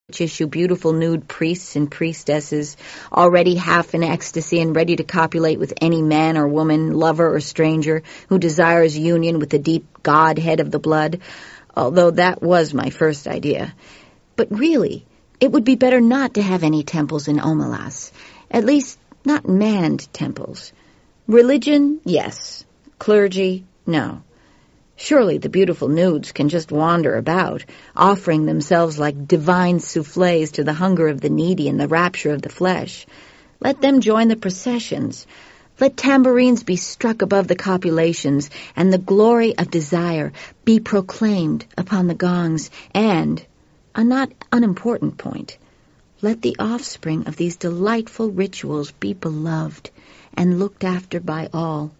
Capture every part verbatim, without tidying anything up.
issue beautiful nude priests and priestesses, already half in ecstasy and ready to copulate with any man or woman, lover or stranger, who desires union with the deep godhead of the blood, although that was my first idea. But really, it would be better not to have any temples in Omelas, at least not manned temples. Religion, yes. Clergy, no. Surely the beautiful nudes can just wander about, offering themselves like divine soufflés to the hunger of the needy and the rapture of the flesh. Let them join the processions. Let tambourines be struck above the copulations, and the glory of desire be proclaimed upon the gongs, and, a not unimportant point, let the offspring of these delightful rituals be beloved and looked after by all.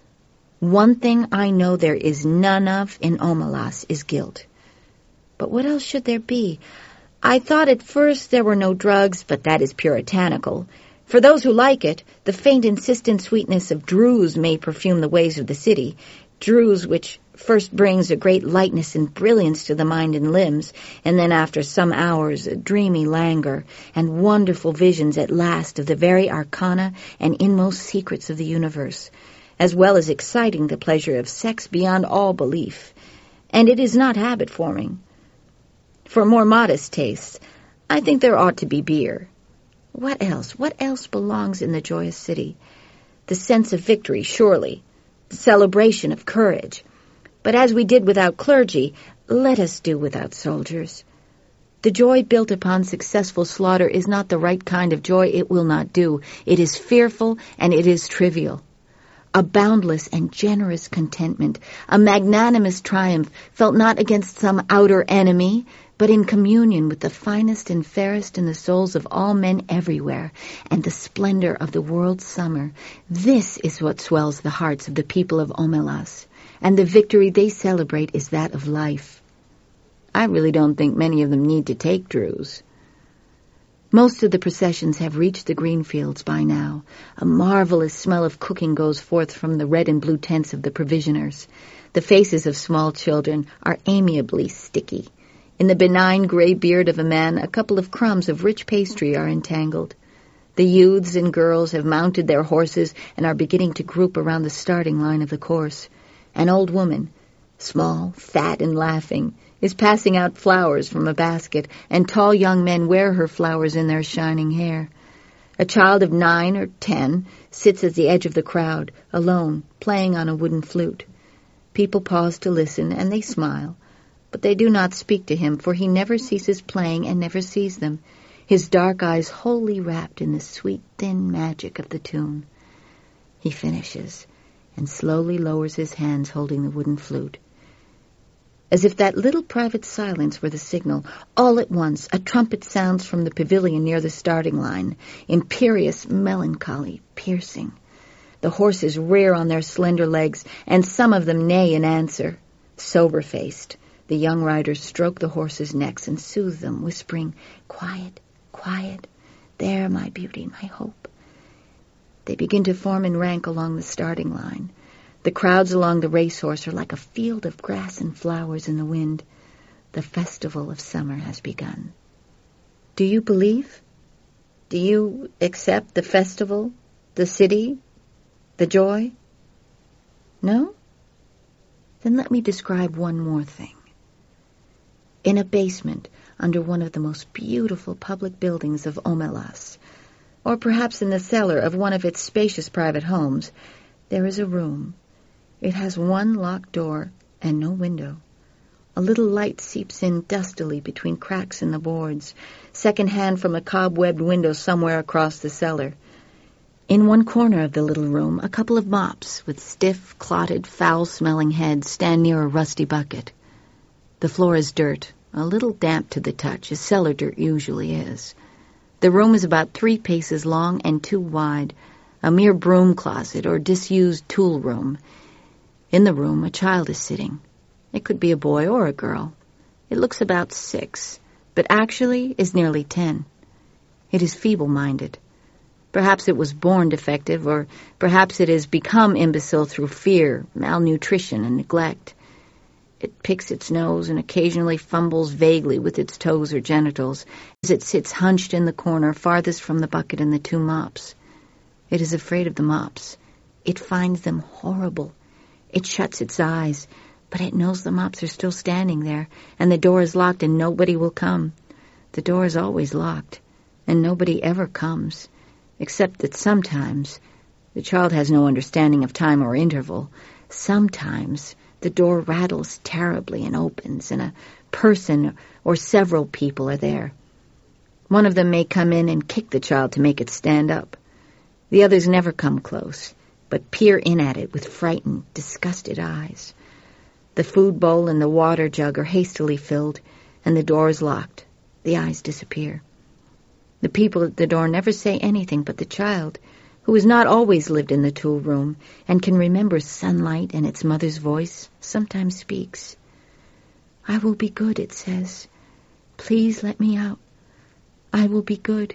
One thing I know there is none of in Omelas is guilt. But what else should there be? I thought at first there were no drugs, but that is puritanical. For those who like it, the faint insistent sweetness of druse may perfume the ways of the city, druse which first brings a great lightness and brilliance to the mind and limbs, and then after some hours a dreamy languor, and wonderful visions at last of the very arcana and inmost secrets of the universe, as well as exciting the pleasure of sex beyond all belief. And it is not habit-forming. For more modest tastes, I think there ought to be beer. What else? What else belongs in the joyous city? The sense of victory, surely. The celebration of courage. But as we did without clergy, let us do without soldiers. The joy built upon successful slaughter is not the right kind of joy. It will not do. It is fearful and it is trivial. A boundless and generous contentment, a magnanimous triumph felt not against some outer enemy, but in communion with the finest and fairest in the souls of all men everywhere, and the splendor of the world's summer. This is what swells the hearts of the people of Omelas, and the victory they celebrate is that of life. I really don't think many of them need to take druse. Most of the processions have reached the green fields by now. A marvelous smell of cooking goes forth from the red and blue tents of the provisioners. The faces of small children are amiably sticky. In the benign gray beard of a man, a couple of crumbs of rich pastry are entangled. The youths and girls have mounted their horses and are beginning to group around the starting line of the course. An old woman, small, fat, and laughing, is passing out flowers from a basket, and tall young men wear her flowers in their shining hair. A child of nine or ten sits at the edge of the crowd, alone, playing on a wooden flute. People pause to listen, and they smile, but they do not speak to him, for he never ceases playing and never sees them, his dark eyes wholly wrapped in the sweet, thin magic of the tune. He finishes, and slowly lowers his hands holding the wooden flute. As if that little private silence were the signal, all at once a trumpet sounds from the pavilion near the starting line, imperious, melancholy, piercing. The horses rear on their slender legs, and some of them neigh in answer. Sober-faced, the young riders stroke the horses' necks and soothe them, whispering, "Quiet, quiet, there, my beauty, my hope." They begin to form in rank along the starting line. The crowds along the racehorse are like a field of grass and flowers in the wind. The festival of summer has begun. Do you believe? Do you accept the festival, the city, the joy? No? Then let me describe one more thing. In a basement under one of the most beautiful public buildings of Omelas, or perhaps in the cellar of one of its spacious private homes, there is a room. It has one locked door and no window. A little light seeps in dustily between cracks in the boards, second-hand from a cobwebbed window somewhere across the cellar. In one corner of the little room, a couple of mops with stiff, clotted, foul-smelling heads stand near a rusty bucket. The floor is dirt, a little damp to the touch, as cellar dirt usually is. The room is about three paces long and two wide, a mere broom closet or disused tool room. In the room, a child is sitting. It could be a boy or a girl. It looks about six, but actually is nearly ten. It is feeble-minded. Perhaps it was born defective, or perhaps it has become imbecile through fear, malnutrition, and neglect. It picks its nose and occasionally fumbles vaguely with its toes or genitals as it sits hunched in the corner farthest from the bucket and the two mops. It is afraid of the mops. It finds them horrible. It shuts its eyes, but it knows the mops are still standing there, and the door is locked and nobody will come. The door is always locked, and nobody ever comes, except that sometimes, the child has no understanding of time or interval, sometimes the door rattles terribly and opens, and a person or several people are there. One of them may come in and kick the child to make it stand up. The others never come close, but peer in at it with frightened, disgusted eyes. The food bowl and the water jug are hastily filled, and the door is locked. The eyes disappear. The people at the door never say anything, but the child, who has not always lived in the tool room and can remember sunlight and its mother's voice, sometimes speaks. "I will be good," it says. "Please let me out. I will be good."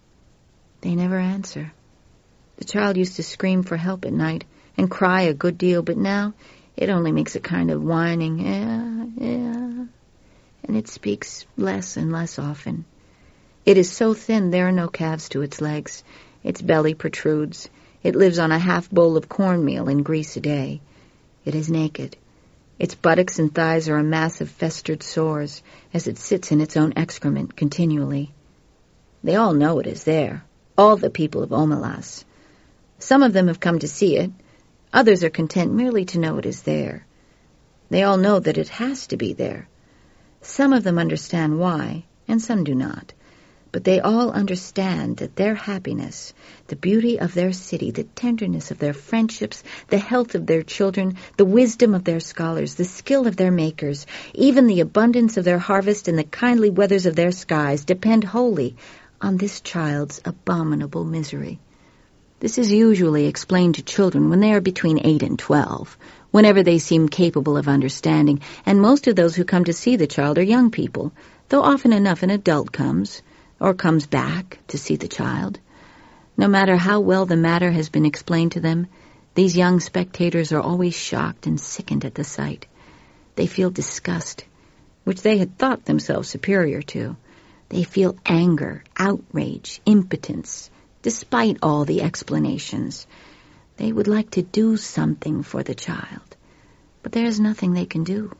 They never answer. The child used to scream for help at night and cry a good deal, but now it only makes a kind of whining, yeah, yeah, and it speaks less and less often. It is so thin there are no calves to its legs. Its belly protrudes. It lives on a half bowl of cornmeal and grease a day. It is naked. Its buttocks and thighs are a mass of festered sores as it sits in its own excrement continually. They all know it is there, all the people of Omelas. Some of them have come to see it. Others are content merely to know it is there. They all know that it has to be there. Some of them understand why, and some do not. But they all understand that their happiness, the beauty of their city, the tenderness of their friendships, the health of their children, the wisdom of their scholars, the skill of their makers, even the abundance of their harvest and the kindly weathers of their skies depend wholly on this child's abominable misery. This is usually explained to children when they are between eight and twelve, whenever they seem capable of understanding, and most of those who come to see the child are young people, though often enough an adult comes, or comes back to see the child. No matter how well the matter has been explained to them, these young spectators are always shocked and sickened at the sight. They feel disgust, which they had thought themselves superior to. They feel anger, outrage, impotence, despite all the explanations. They would like to do something for the child, but there is nothing they can do.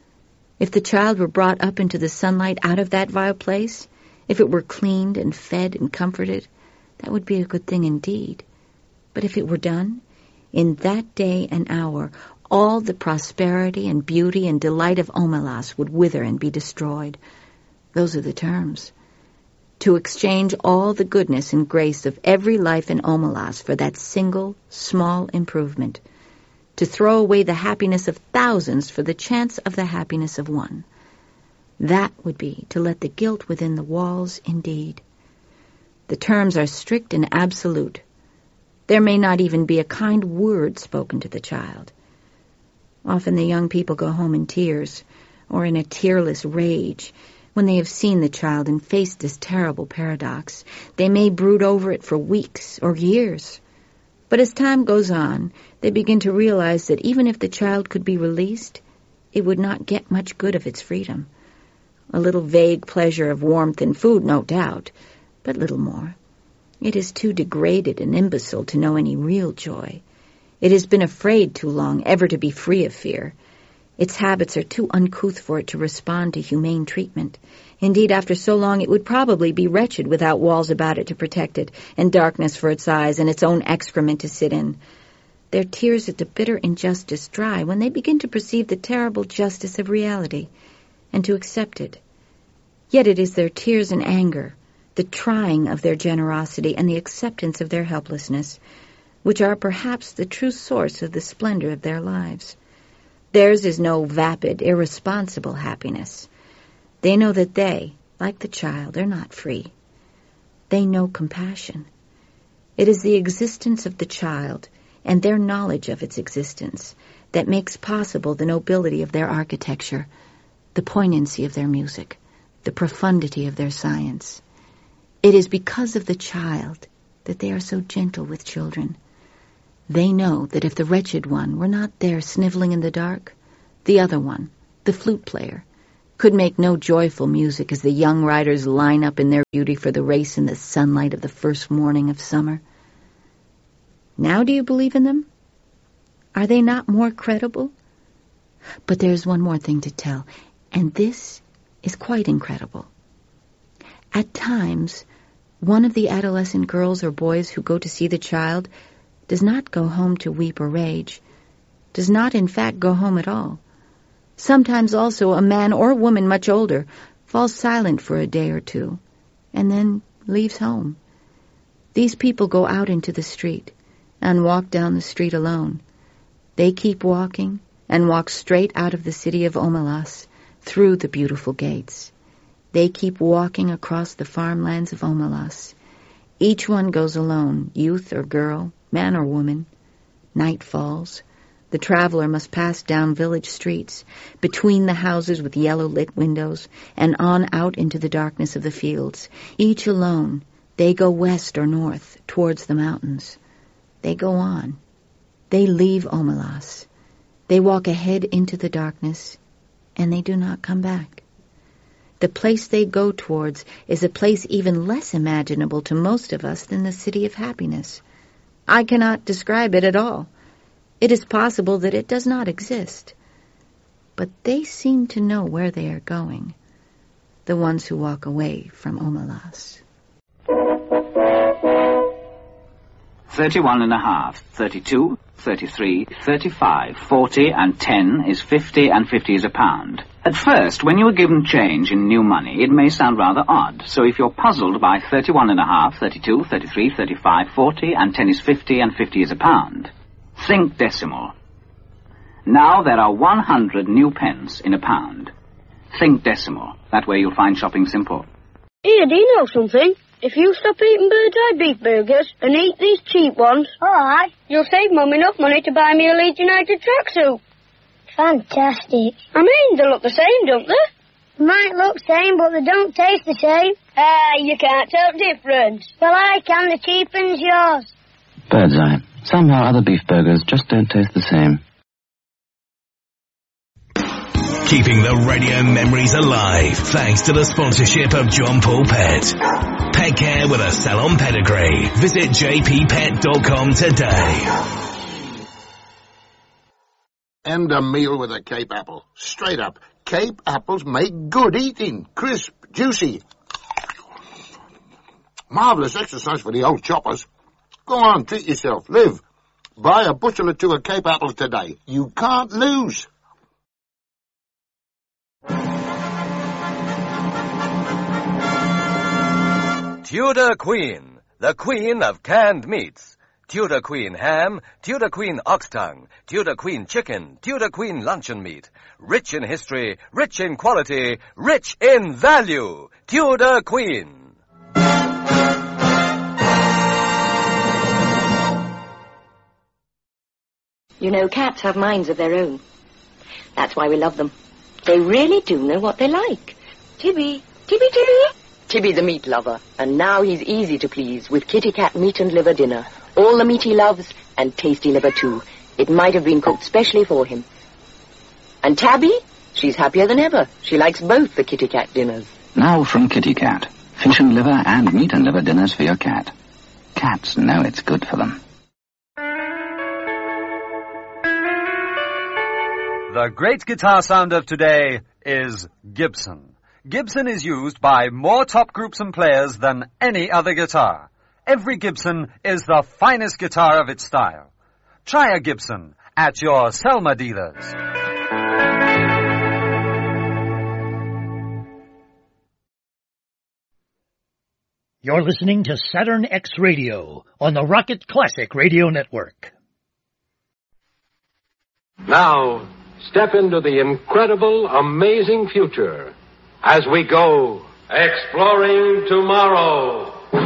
If the child were brought up into the sunlight out of that vile place, if it were cleaned and fed and comforted, that would be a good thing indeed. But if it were done, in that day and hour, all the prosperity and beauty and delight of Omelas would wither and be destroyed. Those are the terms. To exchange all the goodness and grace of every life in Omelas for that single, small improvement. To throw away the happiness of thousands for the chance of the happiness of one. That would be to let the guilt within the walls indeed. The terms are strict and absolute. There may not even be a kind word spoken to the child. Often the young people go home in tears, or in a tearless rage, when they have seen the child and faced this terrible paradox. They may brood over it for weeks or years. But as time goes on, they begin to realize that even if the child could be released, it would not get much good of its freedom. A little vague pleasure of warmth and food, no doubt, but little more. It is too degraded and imbecile to know any real joy. It has been afraid too long ever to be free of fear. Its habits are too uncouth for it to respond to humane treatment. Indeed, after so long it would probably be wretched without walls about it to protect it, and darkness for its eyes, and its own excrement to sit in. Their tears at the bitter injustice dry when they begin to perceive the terrible justice of reality, and to accept it. Yet it is their tears and anger, the trying of their generosity and the acceptance of their helplessness, which are perhaps the true source of the splendor of their lives. Theirs is no vapid, irresponsible happiness. They know that they, like the child, are not free. They know compassion. It is the existence of the child and their knowledge of its existence that makes possible the nobility of their architecture, the poignancy of their music, the profundity of their science. It is because of the child that they are so gentle with children. They know that if the wretched one were not there sniveling in the dark, the other one, the flute player, could make no joyful music as the young riders line up in their beauty for the race in the sunlight of the first morning of summer. Now do you believe in them? Are they not more credible? But there's one more thing to tell, and this is quite incredible. At times, one of the adolescent girls or boys who go to see the child does not go home to weep or rage, does not in fact go home at all. Sometimes also a man or woman much older falls silent for a day or two, and then leaves home. These people go out into the street and walk down the street alone. They keep walking and walk straight out of the city of Omelas, through the beautiful gates. They keep walking across the farmlands of Omelas. Each one goes alone, youth or girl, man or woman. Night falls. The traveler must pass down village streets, between the houses with yellow-lit windows, and on out into the darkness of the fields. Each alone, they go west or north, towards the mountains. They go on. They leave Omelas. They walk ahead into the darkness, and they do not come back. The place they go towards is a place even less imaginable to most of us than the city of happiness. I cannot describe it at all. It is possible that it does not exist. But they seem to know where they are going, the ones who walk away from Omelas. Thirty-one and a half, thirty-two, thirty-three, thirty-five, forty, and ten is fifty, and fifty is a pound. At first, when you are given change in new money, it may sound rather odd. So if you're puzzled by thirty-one and a half, thirty-two, thirty-three, thirty-five, forty, and ten is fifty, and fifty is a pound, think decimal. Now there are one hundred new pence in a pound. Think decimal. That way you'll find shopping simple. Here, do you know something? If you stop eating bird-eye beef burgers and eat these cheap ones, all right, you'll save Mum enough money to buy me a Leeds United tracksuit. Fantastic. I mean, they look the same, don't they? Might look same, but they don't taste the same. Ah, you can't tell the difference. Well, I can. The cheap one's yours. Birdseye. Somehow other beef burgers just don't taste the same. Keeping the radio memories alive thanks to the sponsorship of John Paul Pet. Pet care with a salon pedigree. Visit j p pet dot com today. And a meal with a Cape apple. Straight up. Cape apples make good eating. Crisp, juicy. Marvellous exercise for the old choppers. Go on, treat yourself. Live. Buy a bushel or two of Cape apples today. You can't lose. Tudor Queen, the queen of canned meats. Tudor Queen ham, Tudor Queen ox tongue, Tudor Queen chicken, Tudor Queen luncheon meat. Rich in history, rich in quality, rich in value. Tudor Queen. You know, cats have minds of their own. That's why we love them. They really do know what they like. Tibby, Tibby, Tibby. Tibby the meat lover, and now he's easy to please with Kitty Cat meat and liver dinner. All the meat he loves, and tasty liver too. It might have been cooked specially for him. And Tabby, she's happier than ever. She likes both the Kitty Cat dinners. Now from Kitty Cat. Fish and liver and meat and liver dinners for your cat. Cats know it's good for them. The great guitar sound of today is Gibson. Gibson is used by more top groups and players than any other guitar. Every Gibson is the finest guitar of its style. Try a Gibson at your Selma dealers. You're listening to Saturn X Radio on the Rocket Classic Radio Network. Now, step into the incredible, amazing future as we go exploring tomorrow.